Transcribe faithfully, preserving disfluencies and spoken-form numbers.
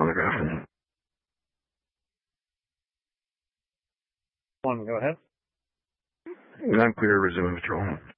photograph. One, go ahead. I'm clear, resume patrol.